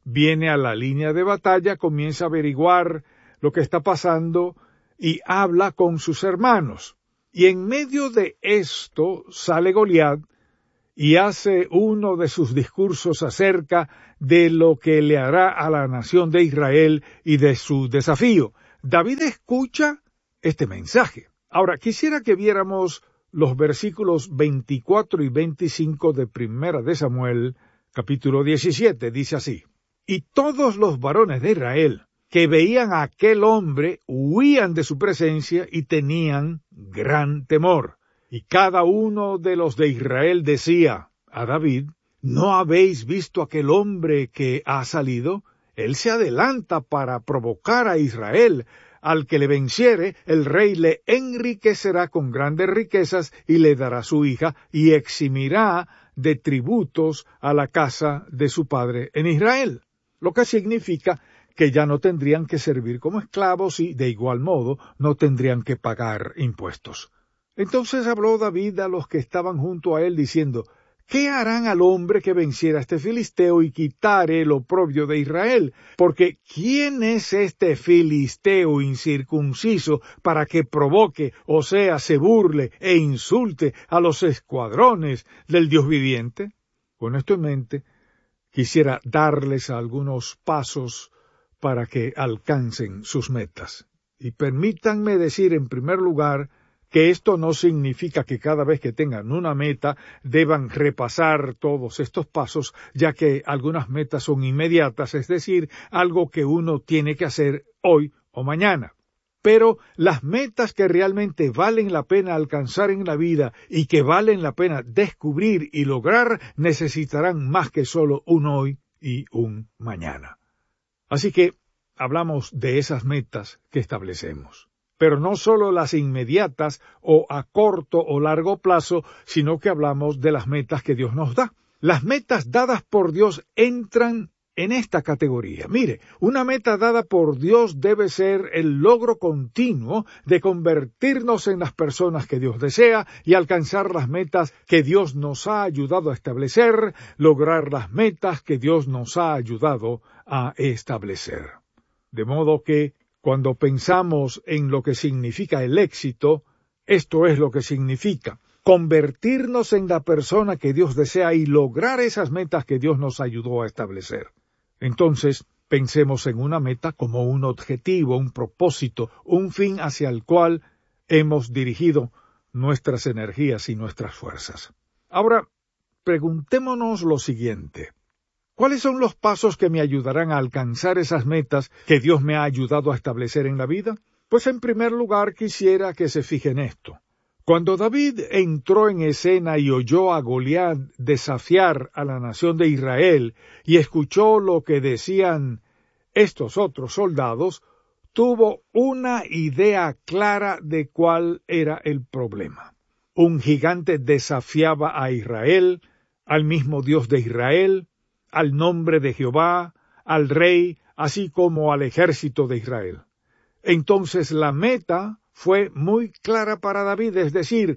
viene a la línea de batalla, comienza a averiguar lo que está pasando y habla con sus hermanos. Y en medio de esto sale Goliat y hace uno de sus discursos acerca de lo que le hará a la nación de Israel y de su desafío. David escucha este mensaje. Ahora, quisiera que viéramos los versículos veinticuatro y veinticinco de Primera de Samuel, capítulo diecisiete. Dice así: Y todos los varones de Israel que veían a aquel hombre huían de su presencia y tenían gran temor. Y cada uno de los de Israel decía a David: ¿No habéis visto aquel hombre que ha salido? Él se adelanta para provocar a Israel. Al que le venciere, el rey le enriquecerá con grandes riquezas y le dará su hija y eximirá de tributos a la casa de su padre en Israel. Lo que significa que ya no tendrían que servir como esclavos y, de igual modo, no tendrían que pagar impuestos. Entonces habló David a los que estaban junto a él, diciendo: ¿Qué harán al hombre que venciera a este filisteo y quitare el oprobio de Israel? Porque ¿quién es este filisteo incircunciso para que provoque, o sea, se burle e insulte a los escuadrones del Dios viviente? Con esto en mente, quisiera darles algunos pasos para que alcancen sus metas. Y permítanme decir en primer lugar que esto no significa que cada vez que tengan una meta deban repasar todos estos pasos, ya que algunas metas son inmediatas, es decir, algo que uno tiene que hacer hoy o mañana. Pero las metas que realmente valen la pena alcanzar en la vida y que valen la pena descubrir y lograr necesitarán más que solo un hoy y un mañana. Así que hablamos de esas metas que establecemos. Pero no solo las inmediatas o a corto o largo plazo, sino que hablamos de las metas que Dios nos da. Las metas dadas por Dios entran en esta categoría. Mire, una meta dada por Dios debe ser el logro continuo de convertirnos en las personas que Dios desea y alcanzar las metas que Dios nos ha ayudado a establecer, lograr las metas que Dios nos ha ayudado a establecer. De modo que, cuando pensamos en lo que significa el éxito, esto es lo que significa: convertirnos en la persona que Dios desea y lograr esas metas que Dios nos ayudó a establecer. Entonces, pensemos en una meta como un objetivo, un propósito, un fin hacia el cual hemos dirigido nuestras energías y nuestras fuerzas. Ahora, preguntémonos lo siguiente: ¿cuáles son los pasos que me ayudarán a alcanzar esas metas que Dios me ha ayudado a establecer en la vida? Pues en primer lugar quisiera que se fijen esto. Cuando David entró en escena y oyó a Goliat desafiar a la nación de Israel y escuchó lo que decían estos otros soldados, tuvo una idea clara de cuál era el problema. Un gigante desafiaba a Israel, al mismo Dios de Israel, al nombre de Jehová, al rey, así como al ejército de Israel. Entonces la meta fue muy clara para David, es decir,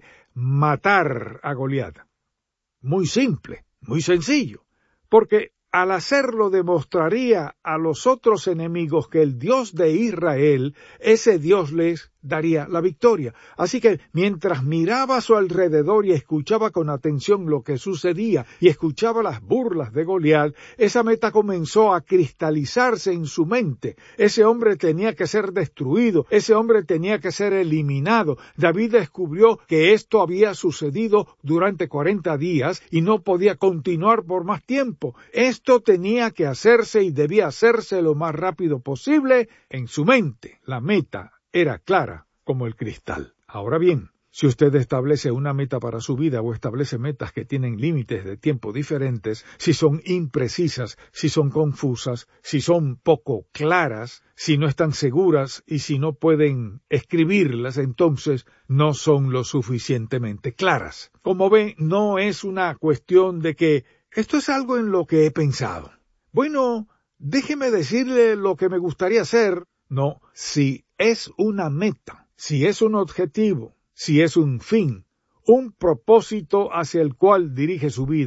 matar a Goliat. Muy simple, muy sencillo, porque al hacerlo demostraría a los otros enemigos que el Dios de Israel, ese Dios les daría la victoria. Así que mientras miraba a su alrededor y escuchaba con atención lo que sucedía y escuchaba las burlas de Goliat, esa meta comenzó a cristalizarse en su mente. Ese hombre tenía que ser destruido, ese hombre tenía que ser eliminado. David descubrió que esto había sucedido durante cuarenta días y no podía continuar por más tiempo. Esto tenía que hacerse y debía hacerse lo más rápido posible en su mente. La meta era clara como el cristal. Ahora bien, si usted establece una meta para su vida o establece metas que tienen límites de tiempo diferentes, si son imprecisas, si son confusas, si son poco claras, si no están seguras y si no pueden escribirlas, entonces no son lo suficientemente claras. Como ve, no es una cuestión de que esto es algo en lo que he pensado. Bueno, déjeme decirle lo que me gustaría hacer. No, si es una meta, si es un objetivo, si es un fin, un propósito hacia el cual dirige su vida,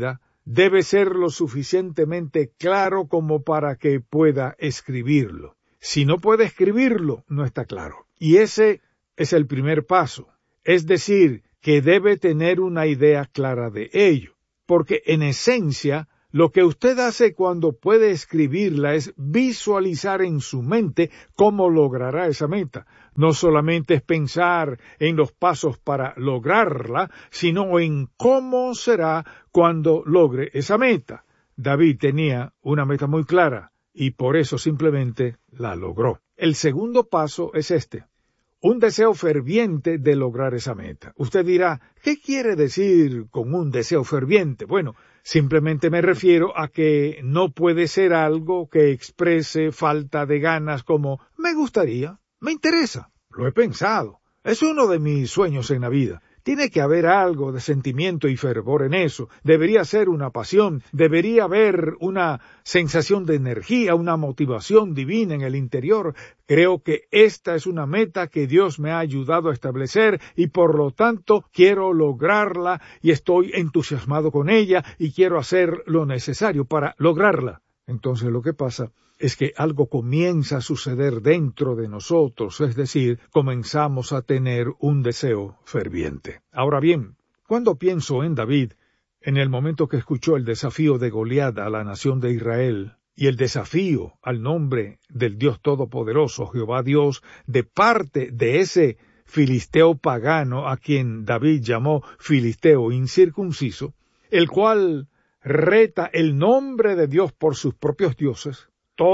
debe ser lo suficientemente claro como para que pueda escribirlo. Si no puede escribirlo, no está claro. Y ese es el primer paso. Es decir, que debe tener una idea clara de ello. Porque en esencia, lo que usted hace cuando puede escribirla es visualizar en su mente cómo logrará esa meta. No solamente es pensar en los pasos para lograrla, sino en cómo será cuando logre esa meta. David tenía una meta muy clara y por eso simplemente la logró. El segundo paso es este. Un deseo ferviente de lograr esa meta. Usted dirá, ¿qué quiere decir con un deseo ferviente? Bueno, simplemente me refiero a que no puede ser algo que exprese falta de ganas como me gustaría, me interesa, lo he pensado, es uno de mis sueños en la vida. Tiene que haber algo de sentimiento y fervor en eso. Debería ser una pasión, debería haber una sensación de energía, una motivación divina en el interior. Creo que esta es una meta que Dios me ha ayudado a establecer y por lo tanto quiero lograrla y estoy entusiasmado con ella y quiero hacer lo necesario para lograrla. Entonces lo que pasa es que algo comienza a suceder dentro de nosotros, es decir, comenzamos a tener un deseo ferviente. Ahora bien, cuando pienso en David, en el momento que escuchó el desafío de Goliat a la nación de Israel, y el desafío al nombre del Dios Todopoderoso, Jehová Dios, de parte de ese filisteo pagano a quien David llamó filisteo incircunciso, el cual reta el nombre de Dios por sus propios dioses,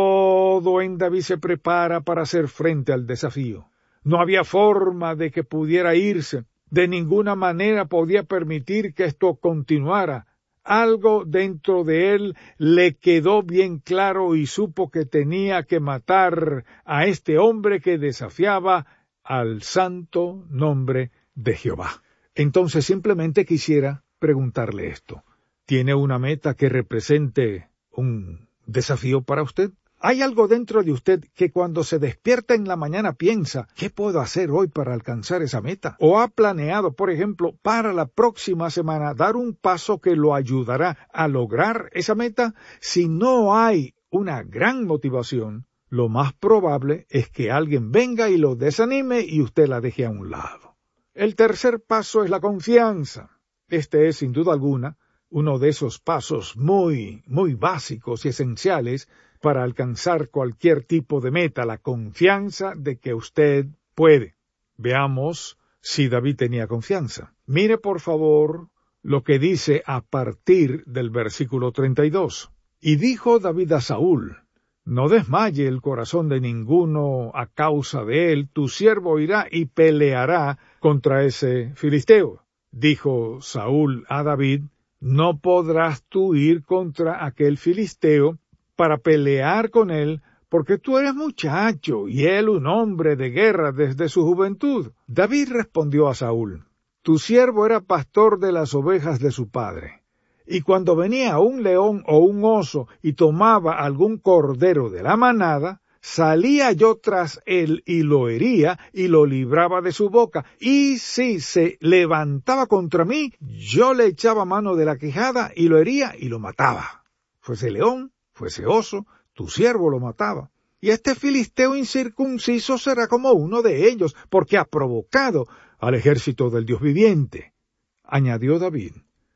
todo en David se prepara para hacer frente al desafío. No había forma de que pudiera irse. De ninguna manera podía permitir que esto continuara. Algo dentro de él le quedó bien claro y supo que tenía que matar a este hombre que desafiaba al santo nombre de Jehová. Entonces simplemente quisiera preguntarle esto. ¿Tiene una meta que represente un desafío para usted? ¿Hay algo dentro de usted que cuando se despierta en la mañana piensa, ¿qué puedo hacer hoy para alcanzar esa meta? ¿O ha planeado, por ejemplo, para la próxima semana dar un paso que lo ayudará a lograr esa meta? Si no hay una gran motivación, lo más probable es que alguien venga y lo desanime y usted la deje a un lado. El tercer paso es la confianza. Este es, sin duda alguna, uno de esos pasos muy, muy básicos y esenciales para alcanzar cualquier tipo de meta, la confianza de que usted puede. Veamos si David tenía confianza. Mire, por favor, lo que dice a partir del versículo treinta y dos. Y dijo David a Saúl, no desmaye el corazón de ninguno a causa de él, tu siervo irá y peleará contra ese filisteo. Dijo Saúl a David, no podrás tú ir contra aquel filisteo para pelear con él, porque tú eres muchacho y él un hombre de guerra desde su juventud. David respondió a Saúl, tu siervo era pastor de las ovejas de su padre, y cuando venía un león o un oso y tomaba algún cordero de la manada, salía yo tras él y lo hería y lo libraba de su boca. Y si se levantaba contra mí, yo le echaba mano de la quijada y lo hería y lo mataba. Fuese león, fuese oso, tu siervo lo mataba. Y este filisteo incircunciso será como uno de ellos, porque ha provocado al ejército del Dios viviente. Añadió David,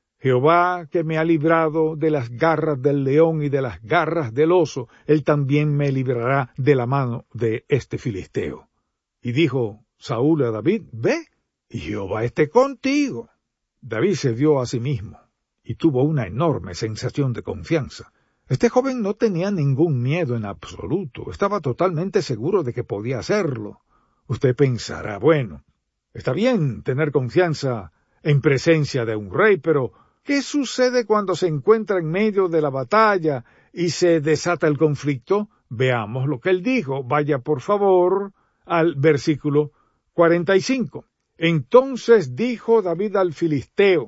Jehová que me ha librado de las garras del león y de las garras del oso, él también me librará de la mano de este filisteo. Y dijo Saúl a David, ve, y Jehová esté contigo. David se dio a sí mismo, y tuvo una enorme sensación de confianza. Este joven no tenía ningún miedo en absoluto, estaba totalmente seguro de que podía hacerlo. Usted pensará, bueno, está bien tener confianza en presencia de un rey, pero ¿qué sucede cuando se encuentra en medio de la batalla y se desata el conflicto? Veamos lo que él dijo. Vaya por favor al versículo cuarenta y cinco. Entonces dijo David al filisteo,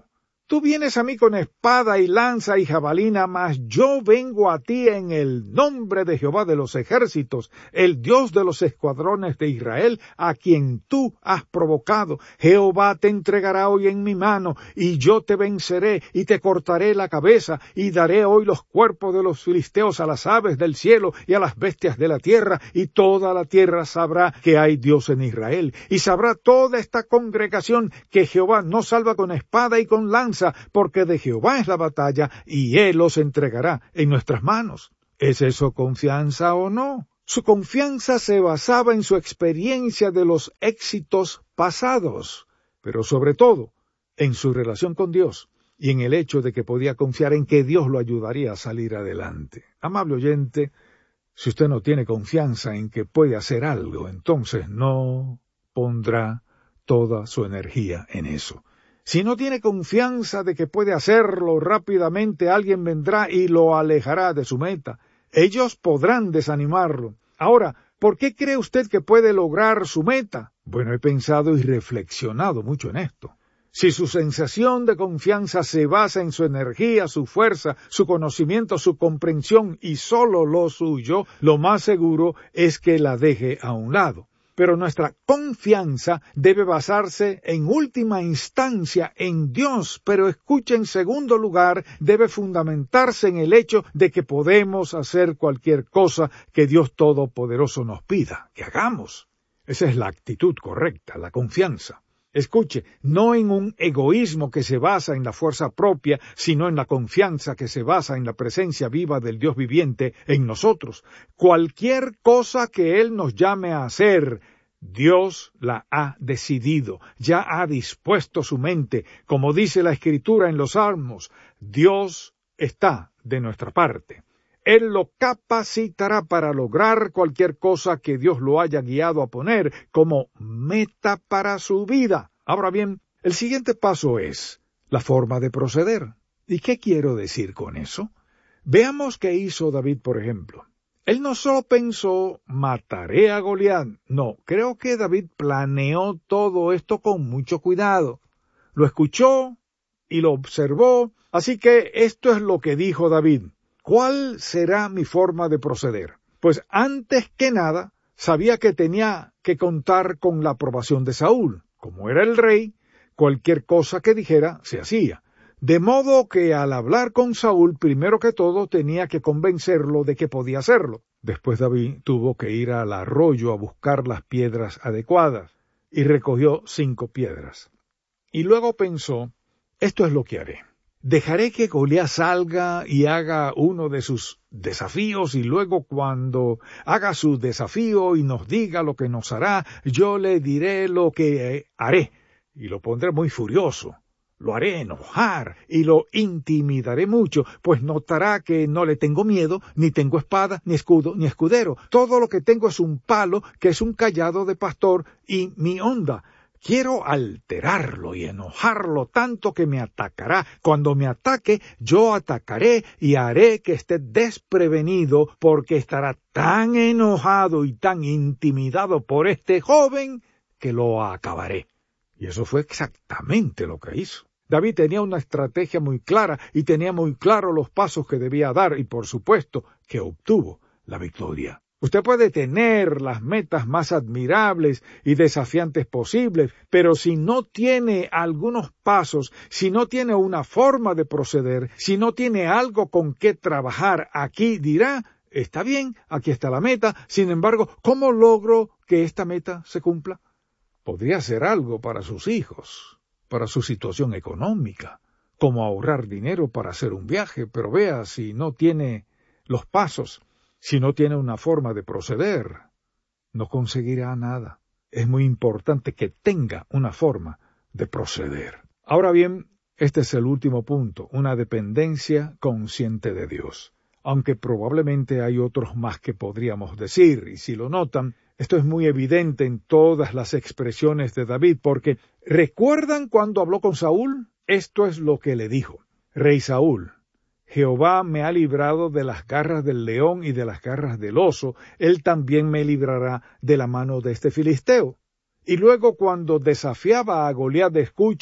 Tú vienes a mí con espada y lanza y jabalina, mas yo vengo a ti en el nombre de Jehová de los ejércitos, el Dios de los escuadrones de Israel, a quien tú has provocado. Jehová te entregará hoy en mi mano, y yo te venceré, y te cortaré la cabeza, y daré hoy los cuerpos de los filisteos a las aves del cielo y a las bestias de la tierra, y toda la tierra sabrá que hay Dios en Israel, y sabrá toda esta congregación que Jehová no salva con espada y con lanza, porque de Jehová es la batalla, y Él los entregará en nuestras manos. ¿Es eso confianza o no? Su confianza se basaba en su experiencia de los éxitos pasados, pero sobre todo en su relación con Dios y en el hecho de que podía confiar en que Dios lo ayudaría a salir adelante. Amable oyente, si usted no tiene confianza en que puede hacer algo, entonces no pondrá toda su energía en eso. Si no tiene confianza de que puede hacerlo rápidamente, alguien vendrá y lo alejará de su meta. Ellos podrán desanimarlo. Ahora, ¿por qué cree usted que puede lograr su meta? Bueno, he pensado y reflexionado mucho en esto. Si su sensación de confianza se basa en su energía, su fuerza, su conocimiento, su comprensión y solo lo suyo, lo más seguro es que la deje a un lado. Pero nuestra confianza debe basarse en última instancia en Dios, pero escuche, en segundo lugar, debe fundamentarse en el hecho de que podemos hacer cualquier cosa que Dios Todopoderoso nos pida que hagamos. Esa es la actitud correcta, la confianza. Escuche, no en un egoísmo que se basa en la fuerza propia, sino en la confianza que se basa en la presencia viva del Dios viviente en nosotros. Cualquier cosa que Él nos llame a hacer, Dios la ha decidido, ya ha dispuesto su mente. Como dice la Escritura en los Salmos, Dios está de nuestra parte. Él lo capacitará para lograr cualquier cosa que Dios lo haya guiado a poner como meta para su vida. Ahora bien, el siguiente paso es la forma de proceder. ¿Y qué quiero decir con eso? Veamos qué hizo David, por ejemplo. Él no solo pensó, mataré a Goliat. No, creo que David planeó todo esto con mucho cuidado. Lo escuchó y lo observó. Así que esto es lo que dijo David. ¿Cuál será mi forma de proceder? Pues antes que nada, sabía que tenía que contar con la aprobación de Saúl. Como era el rey, cualquier cosa que dijera se hacía. De modo que al hablar con Saúl, primero que todo tenía que convencerlo de que podía hacerlo. Después David tuvo que ir al arroyo a buscar las piedras adecuadas, y recogió cinco piedras. Y luego pensó, esto es lo que haré. Dejaré que Goliat salga y haga uno de sus desafíos, y luego cuando haga su desafío y nos diga lo que nos hará, yo le diré lo que haré, y lo pondré muy furioso. Lo haré enojar y lo intimidaré mucho, pues notará que no le tengo miedo, ni tengo espada, ni escudo, ni escudero. Todo lo que tengo es un palo, que es un cayado de pastor, y mi honda. Quiero alterarlo y enojarlo tanto que me atacará. Cuando me ataque, yo atacaré y haré que esté desprevenido, porque estará tan enojado y tan intimidado por este joven que lo acabaré. Y eso fue exactamente lo que hizo. David tenía una estrategia muy clara y tenía muy claro los pasos que debía dar, y por supuesto que obtuvo la victoria. Usted puede tener las metas más admirables y desafiantes posibles, pero si no tiene algunos pasos, si no tiene una forma de proceder, si no tiene algo con qué trabajar, aquí dirá, está bien, aquí está la meta, sin embargo, ¿cómo logro que esta meta se cumpla? Podría hacer algo para sus hijos, para su situación económica, como ahorrar dinero para hacer un viaje, pero vea, si no tiene los pasos, si no tiene una forma de proceder, no conseguirá nada. Es muy importante que tenga una forma de proceder. Ahora bien, este es el último punto, una dependencia consciente de Dios. Aunque probablemente hay otros más que podríamos decir, y si lo notan, esto es muy evidente en todas las expresiones de David, porque ¿recuerdan cuando habló con Saúl? Esto es lo que le dijo. Rey Saúl, Jehová me ha librado de las garras del león y de las garras del oso, él también me librará de la mano de este filisteo. Y luego cuando desafiaba a Goliat, escuche,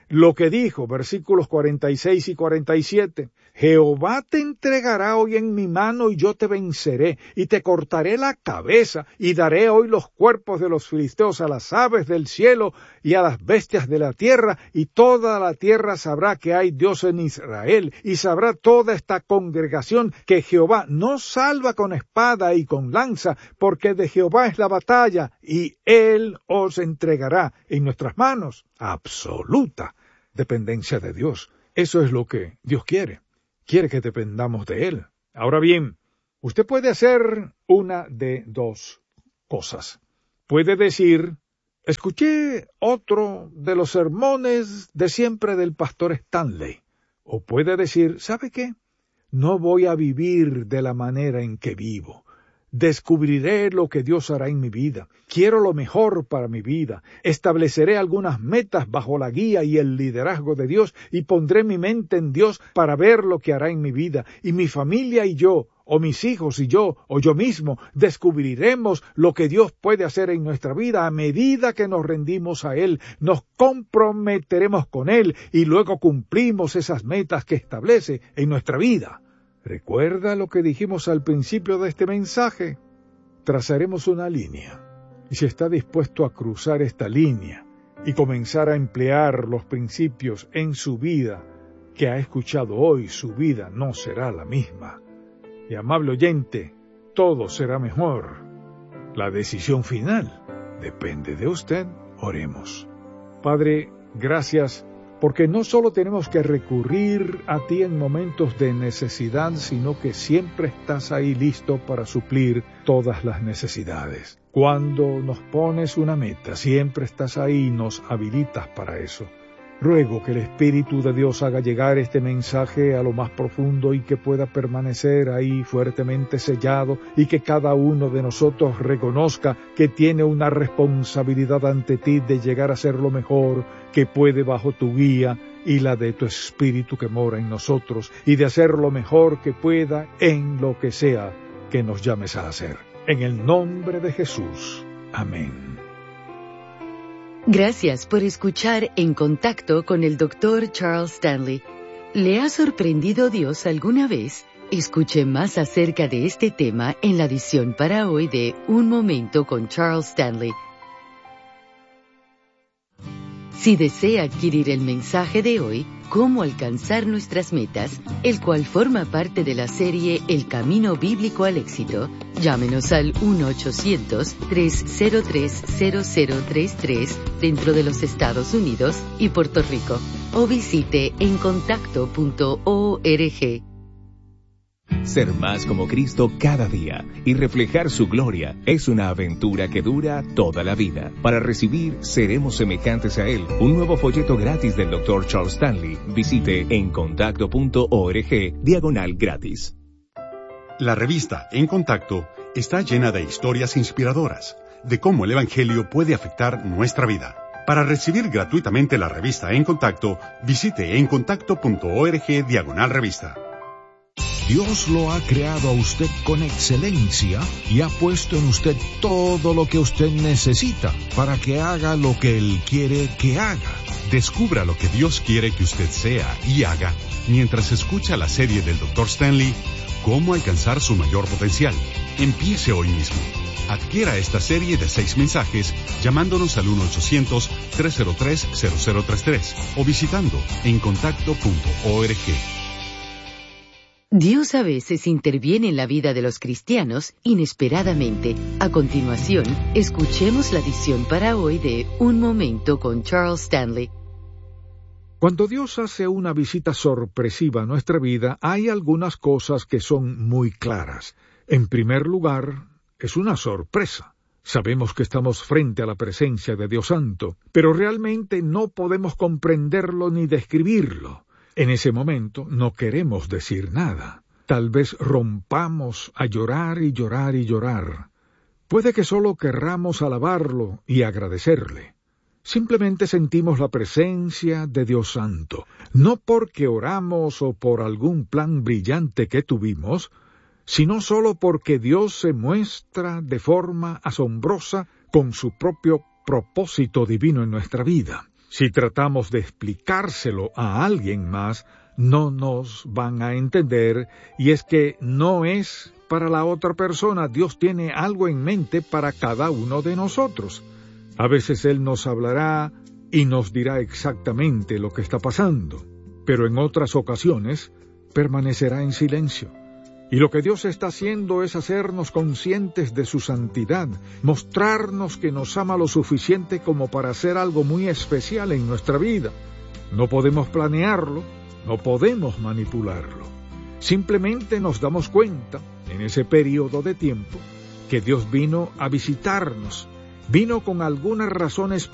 lo que dijo, versículos cuarenta y seis y cuarenta y siete. Jehová te entregará hoy en mi mano y yo te venceré, y te cortaré la cabeza, y daré hoy los cuerpos de los filisteos a las aves del cielo y a las bestias de la tierra, y toda la tierra sabrá que hay Dios en Israel, y sabrá toda esta congregación que Jehová no salva con espada y con lanza, porque de Jehová es la batalla, y él os entregará en nuestras manos. Absoluta dependencia de Dios. Eso es lo que Dios quiere. Quiere que dependamos de Él. Ahora bien, usted puede hacer una de dos cosas. Puede decir, escuché otro de los sermones de siempre del pastor Stanley. O puede decir, ¿sabe qué? No voy a vivir de la manera en que vivo. Descubriré lo que Dios hará en mi vida. Quiero lo mejor para mi vida. Estableceré algunas metas bajo la guía y el liderazgo de Dios y pondré mi mente en Dios para ver lo que hará en mi vida. Y mi familia y yo, o mis hijos y yo, o yo mismo, descubriremos lo que Dios puede hacer en nuestra vida a medida que nos rendimos a Él. Nos comprometeremos con Él y luego cumplimos esas metas que establece en nuestra vida. ¿Recuerda lo que dijimos al principio de este mensaje? Trazaremos una línea, y si está dispuesto a cruzar esta línea y comenzar a emplear los principios en su vida que ha escuchado hoy, su vida no será la misma. Y amable oyente, todo será mejor. La decisión final depende de usted. Oremos. Padre, gracias, porque no solo tenemos que recurrir a ti en momentos de necesidad, sino que siempre estás ahí listo para suplir todas las necesidades. Cuando nos pones una meta, siempre estás ahí y nos habilitas para eso. Ruego que el Espíritu de Dios haga llegar este mensaje a lo más profundo y que pueda permanecer ahí fuertemente sellado y que cada uno de nosotros reconozca que tiene una responsabilidad ante ti de llegar a ser lo mejor que puede bajo tu guía y la de tu Espíritu que mora en nosotros y de hacer lo mejor que pueda en lo que sea que nos llames a hacer. En el nombre de Jesús. Amén. Gracias por escuchar En Contacto con el doctor Charles Stanley. ¿Le ha sorprendido Dios alguna vez? Escuche más acerca de este tema en la edición para hoy de Un Momento con Charles Stanley. Si desea adquirir el mensaje de hoy, Cómo alcanzar nuestras metas, el cual forma parte de la serie El Camino Bíblico al Éxito, llámenos al uno ochocientos, tres cero tres, cero cero tres tres dentro de los Estados Unidos y Puerto Rico, o visite en contacto punto org. Ser más como Cristo cada día y reflejar su gloria es una aventura que dura toda la vida. Para recibir Seremos Semejantes a Él, un nuevo folleto gratis del doctor Charles Stanley, visite en contacto punto org diagonal gratis. La revista En Contacto está llena de historias inspiradoras de cómo el Evangelio puede afectar nuestra vida. Para recibir gratuitamente la revista En Contacto, visite en contacto punto org diagonal revista. Dios lo ha creado a usted con excelencia y ha puesto en usted todo lo que usted necesita para que haga lo que Él quiere que haga. Descubra lo que Dios quiere que usted sea y haga mientras escucha la serie del doctor Stanley, Cómo alcanzar su mayor potencial. Empiece hoy mismo. Adquiera esta serie de seis mensajes llamándonos al uno ochocientos, tres cero tres, cero cero tres tres o visitando en contacto punto org. Dios a veces interviene en la vida de los cristianos inesperadamente. A continuación, escuchemos la edición para hoy de Un Momento con Charles Stanley. Cuando Dios hace una visita sorpresiva a nuestra vida, hay algunas cosas que son muy claras. En primer lugar, es una sorpresa. Sabemos que estamos frente a la presencia de Dios Santo, pero realmente no podemos comprenderlo ni describirlo. En ese momento no queremos decir nada. Tal vez rompamos a llorar y llorar y llorar. Puede que solo querramos alabarlo y agradecerle. Simplemente sentimos la presencia de Dios Santo, no porque oramos o por algún plan brillante que tuvimos, sino solo porque Dios se muestra de forma asombrosa con su propio propósito divino en nuestra vida. Si tratamos de explicárselo a alguien más, no nos van a entender, y es que no es para la otra persona. Dios tiene algo en mente para cada uno de nosotros. A veces Él nos hablará y nos dirá exactamente lo que está pasando, pero en otras ocasiones permanecerá en silencio. Y lo que Dios está haciendo es hacernos conscientes de su santidad, mostrarnos que nos ama lo suficiente como para hacer algo muy especial en nuestra vida. No podemos planearlo, no podemos manipularlo. Simplemente nos damos cuenta, en ese periodo de tiempo, que Dios vino a visitarnos, vino con alguna razón especial